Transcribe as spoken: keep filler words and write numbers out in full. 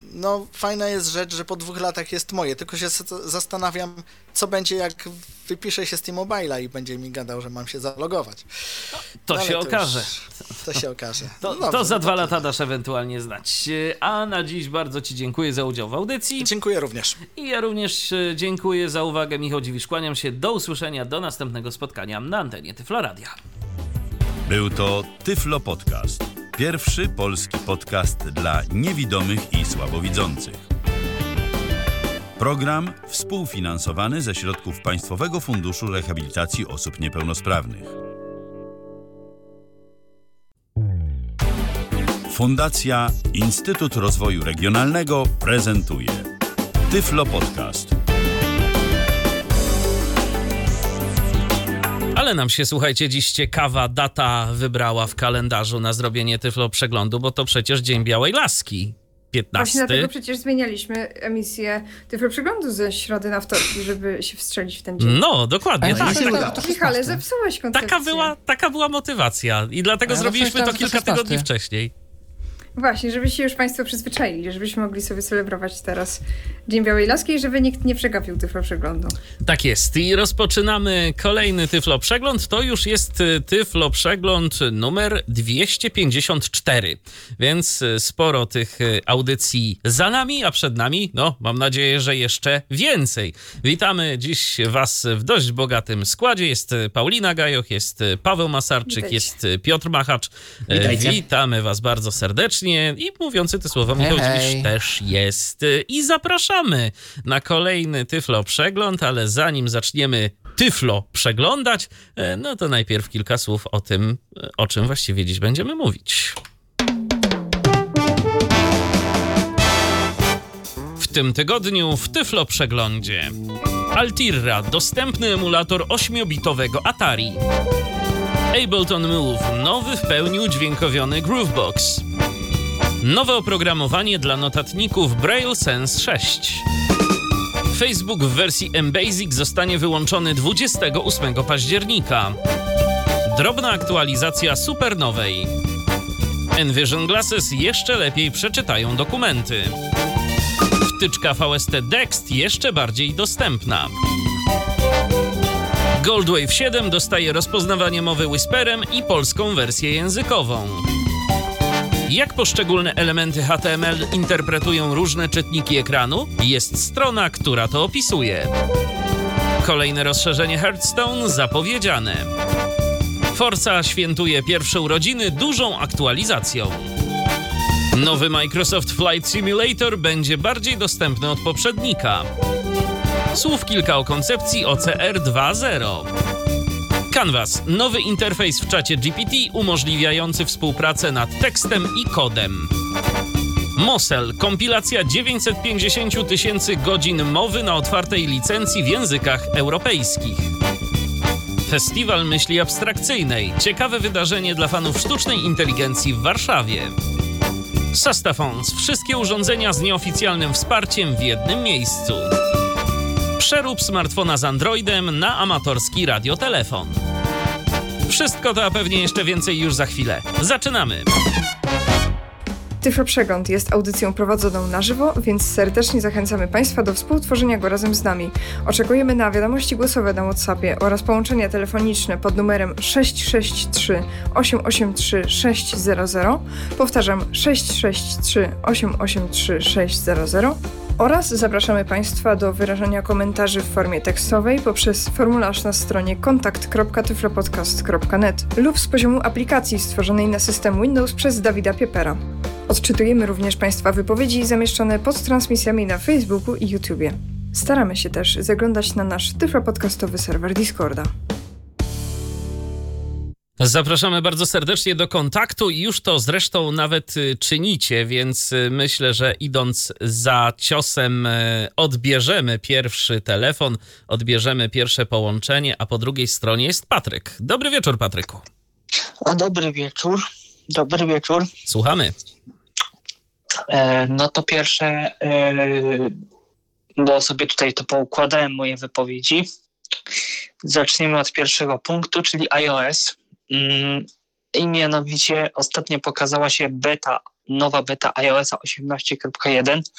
no fajna jest rzecz, że po dwóch latach jest moje, tylko się zastanawiam, co będzie, jak wypiszę się z T-Mobile'a i będzie mi gadał, że mam się zalogować. To no, się to okaże. Już, to się okaże. To, no dobrze, to za no dwa to lata tyle. dasz ewentualnie znać. A na dziś bardzo ci dziękuję za udział w audycji. Dziękuję również. I ja również dziękuję za uwagę. Michał Dziwisz, kłaniam się. Do usłyszenia, do następnego spotkania na antenie Tyflo Radia. Był to Tyflo Podcast. Pierwszy polski podcast dla niewidomych i słabowidzących. Program współfinansowany ze środków Państwowego Funduszu Rehabilitacji Osób Niepełnosprawnych. Fundacja Instytut Rozwoju Regionalnego prezentuje Tyflo Podcast. Ale nam się, słuchajcie, dziś ciekawa data wybrała w kalendarzu na zrobienie Tyflo Przeglądu, bo to przecież Dzień Białej Laski. piętnasty. Właśnie dlatego przecież zmienialiśmy emisję Tyflo Przeglądu ze środy na wtorki, żeby się wstrzelić w ten dzień. No, dokładnie. Ale Tak. się udało. Tak, Michale, zepsułeś koncepcję. Taka była, taka była motywacja i dlatego Ja zrobiliśmy to zawsze kilka myślałem, że to tygodni szesnasty. wcześniej. Właśnie, żeby się już Państwo przyzwyczaili, żebyśmy mogli sobie celebrować teraz Dzień Białej Laski i żeby nikt nie przegapił Tyflo Przeglądu. Tak jest. I rozpoczynamy kolejny Tyflo Przegląd. To już jest Tyflo Przegląd numer dwieście pięćdziesiąt cztery. Więc sporo tych audycji za nami, a przed nami, no, mam nadzieję, że jeszcze więcej. Witamy dziś Was w dość bogatym składzie. Jest Paulina Gajoch, jest Paweł Masarczyk, Witajcie. jest Piotr Machacz. Witajcie. Witamy Was bardzo serdecznie i mówiący te słowa Michał Hej, Dziwisz hej. też jest. I zapraszamy na kolejny Tyflo Przegląd, ale zanim zaczniemy Tyflo przeglądać, e, no to najpierw kilka słów o tym, e, o czym właściwie dziś będziemy mówić. W tym tygodniu w Tyflo Przeglądzie Altirra, dostępny emulator ośmiobitowego Atari. Ableton Move, nowy w pełni udźwiękowiony Groovebox. Nowe oprogramowanie dla notatników Braille Sense sześć. Facebook w wersji M-Basic zostanie wyłączony dwudziestego ósmego października. Drobna aktualizacja supernowej. Envision Glasses jeszcze lepiej przeczytają dokumenty. Wtyczka V S T Dext jeszcze bardziej dostępna. Goldwave siedem dostaje rozpoznawanie mowy Whisperem i polską wersję językową. Jak poszczególne elementy H T M L interpretują różne czytniki ekranu? Jest strona, która to opisuje. Kolejne rozszerzenie Hearthstone zapowiedziane. Forza świętuje pierwsze urodziny dużą aktualizacją. Nowy Microsoft Flight Simulator będzie bardziej dostępny od poprzednika. Słów kilka o koncepcji O C R dwa zero. Canvas, nowy interfejs w czacie G P T umożliwiający współpracę nad tekstem i kodem. Mosel, kompilacja dziewięćset pięćdziesiąt tysięcy godzin mowy na otwartej licencji w językach europejskich. Festiwal Myśli Abstrakcyjnej, ciekawe wydarzenie dla fanów sztucznej inteligencji w Warszawie. Sastafons, wszystkie urządzenia z nieoficjalnym wsparciem w jednym miejscu. Przerób smartfona z Androidem na amatorski radiotelefon. Wszystko to, a pewnie jeszcze więcej już za chwilę. Zaczynamy! Tyflo Przegląd jest audycją prowadzoną na żywo, więc serdecznie zachęcamy Państwa do współtworzenia go razem z nami. Oczekujemy na wiadomości głosowe na WhatsAppie oraz połączenia telefoniczne pod numerem sześć sześć trzy osiem osiem trzy sześć zero zero. Powtarzam sześć sześć trzy osiem osiem trzy sześć zero zero. Oraz zapraszamy Państwa do wyrażania komentarzy w formie tekstowej poprzez formularz na stronie kontakt kropka tyflopodcast kropka net lub z poziomu aplikacji stworzonej na system Windows przez Dawida Piepera. Odczytujemy również Państwa wypowiedzi zamieszczone pod transmisjami na Facebooku i YouTubie. Staramy się też zaglądać na nasz tyflopodcastowy serwer Discorda. Zapraszamy bardzo serdecznie do kontaktu i już to zresztą nawet czynicie, więc myślę, że idąc za ciosem odbierzemy pierwszy telefon, odbierzemy pierwsze połączenie, a po drugiej stronie jest Patryk. Dobry wieczór, Patryku. A dobry wieczór. Dobry wieczór. Słuchamy. E, no to pierwsze, e, bo sobie tutaj to poukładałem moje wypowiedzi. Zaczniemy od pierwszego punktu, czyli iOS. Mm, I mianowicie ostatnio pokazała się beta, nowa beta iOS osiemnaście kropka jeden.